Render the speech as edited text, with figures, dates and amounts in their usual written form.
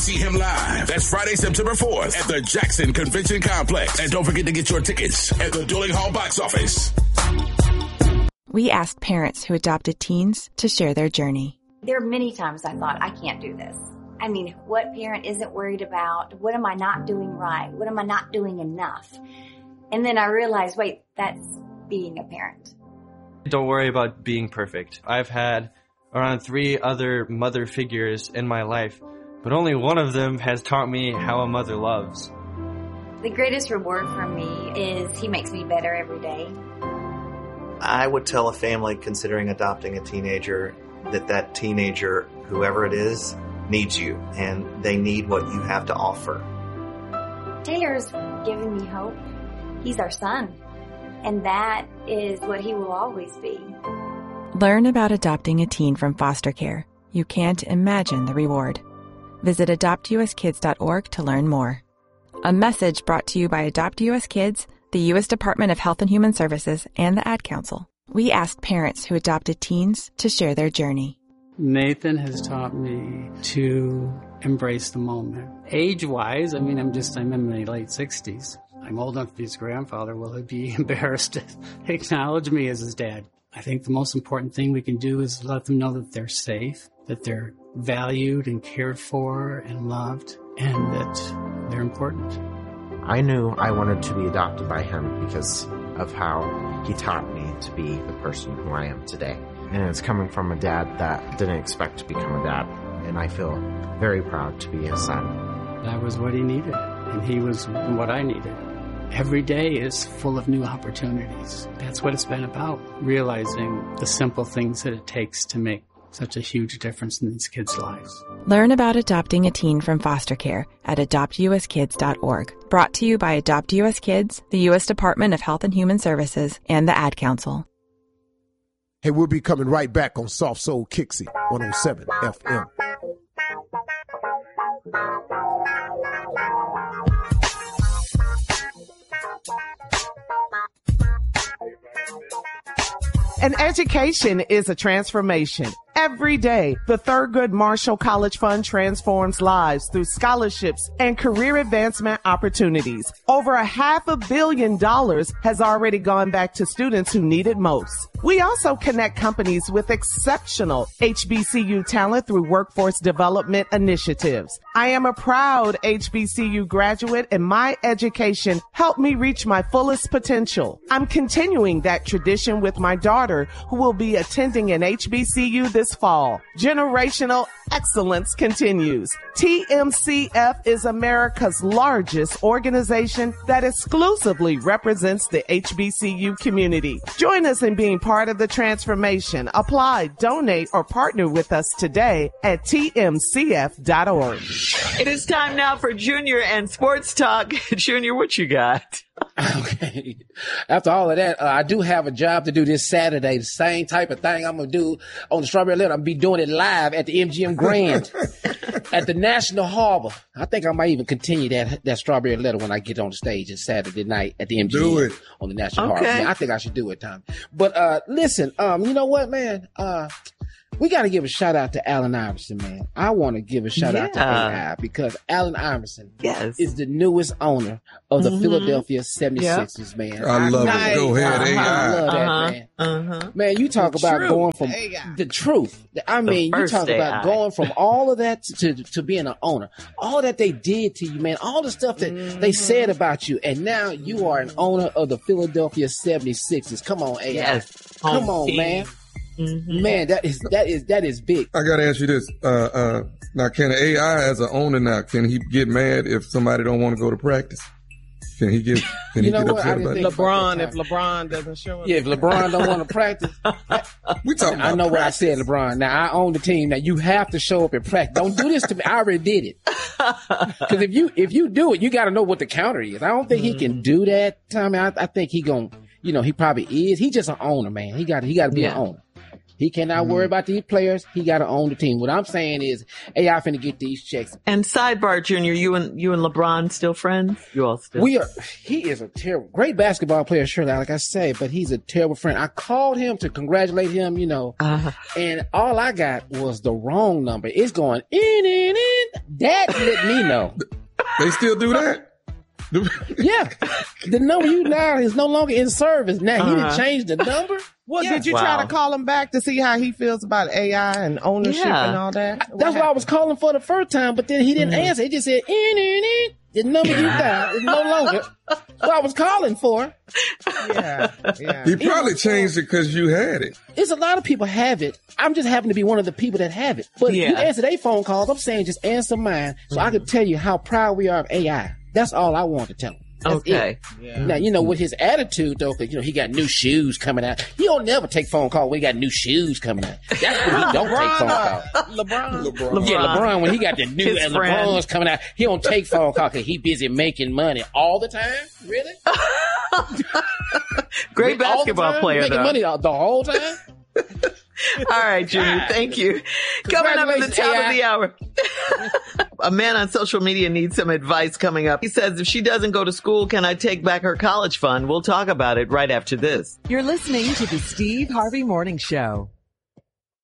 See him live. That's Friday, September 4th at the Jackson Convention Complex. And don't forget to get your tickets at the Dueling Hall box office. We asked parents who adopted teens to share their journey. There are many times I thought, I can't do this. I mean, what parent isn't worried about? What am I not doing right? What am I not doing enough? And then I realized, wait, that's being a parent. Don't worry about being perfect. I've had around 3 other mother figures in my life, but only one of them has taught me how a mother loves. The greatest reward for me is he makes me better every day. I would tell a family considering adopting a teenager that teenager, whoever it is, needs you, and they need what you have to offer. Taylor's given me hope. He's our son, and that is what he will always be. Learn about adopting a teen from foster care. You can't imagine the reward. Visit adoptuskids.org to learn more. A message brought to you by Adopt US Kids, the U.S. Department of Health and Human Services, and the Ad Council. We asked parents who adopted teens to share their journey. Nathan has taught me to embrace the moment. Age-wise, I'm in my late 60s. I'm old enough to be his grandfather. Will he be embarrassed to acknowledge me as his dad? I think the most important thing we can do is let them know that they're safe, that they're valued and cared for and loved, and that they're important. I knew I wanted to be adopted by him because of how he taught me to be the person who I am today. And it's coming from a dad that didn't expect to become a dad. And I feel very proud to be his son. That was what he needed, and he was what I needed. Every day is full of new opportunities. That's what it's been about, realizing the simple things that it takes to make such a huge difference in these kids' lives. Learn about adopting a teen from foster care at adoptuskids.org. Brought to you by Adopt US Kids, the U.S. Department of Health and Human Services, and the Ad Council. Hey, we'll be coming right back on Soft Soul Kixie, 107 FM. An education is a transformation. Every day, the Thurgood Marshall College Fund transforms lives through scholarships and career advancement opportunities. Over $500 million has already gone back to students who need it most. We also connect companies with exceptional HBCU talent through workforce development initiatives. I am a proud HBCU graduate, and my education helped me reach my fullest potential. I'm continuing that tradition with my daughter, who will be attending an HBCU this fall. Generational excellence continues. TMCF is America's largest organization that exclusively represents the HBCU community. Join us in being part of the transformation. Apply, donate, or partner with us today at tmcf.org. It is time now for Junior and Sports Talk. Junior, what you got? Okay. After all of that, I do have a job to do this Saturday. The same type of thing I'm going to do on the Strawberry Letter. I'm going to be doing it live at the MGM Grand at the National Harbor. I think I might even continue that Strawberry Letter when I get on the stage this Saturday night at the MGM on the National Harbor. Man, I think I should do it, Tommy. But listen, you know what, man? We got to give a shout out to Allen Iverson, man. I want to give a shout out to AI because Allen Iverson is the newest owner of the Philadelphia 76ers, man. I love it. Go ahead, AI. I love that, man. Man, you talk about going from the truth. I mean, you talk about going from all of that to being an owner. All that they did to you, man. All the stuff that they said about you. And now you are an owner of the Philadelphia 76ers. Come on, AI. Yes. Come on, man. Mm-hmm. Man, that is big. I gotta ask you this. Now, can AI as an owner now, can he get mad if somebody don't want to go to practice? Can he get upset about it? LeBron, if LeBron doesn't show up. Yeah, if LeBron don't want to practice. We talking about I know practice. what I said, LeBron. Now, I own the team. Now, you have to show up and practice. Don't do this to me. I already did it. Because if you do it, you got to know what the counter is. I don't think he can do that, Tommy. I think he gonna, he probably is. He's just an owner, man. He got to be an owner. He cannot worry about these players. He got to own the team. What I'm saying is, AI finna get these checks. And sidebar, Junior, you and LeBron still friends? You all still? We are. He is a great basketball player, sure, like I say, but he's a terrible friend. I called him to congratulate him, and all I got was the wrong number. It's going in. Dad let me know. They still do that? Yeah. The number you now is no longer in service. Now he didn't change the number. Well, did you try to call him back to see how he feels about AI and ownership and all that? That's why I was calling for the first time, but then he didn't answer. He just said, the number you dialed is no longer what I was calling for. Yeah. He probably changed it because you had it. It's a lot of people have it. I'm just happen to be one of the people that have it. But if you answer their phone calls, I'm saying just answer mine so I can tell you how proud we are of AI. That's all I want to tell him. Okay. Yeah. Now, with his attitude, though, because, he got new shoes coming out. He don't never take phone calls when he got new shoes coming out. That's when he don't take phone calls. LeBron. Yeah, LeBron, when he got the new and LeBron's coming out, he don't take phone calls because he busy making money all the time. Really? Great basketball player, making money the whole time. All right, Junior, thank you. Coming up at the top of the hour. A man on social media needs some advice coming up. He says, if she doesn't go to school, can I take back her college fund? We'll talk about it right after this. You're listening to the Steve Harvey Morning Show.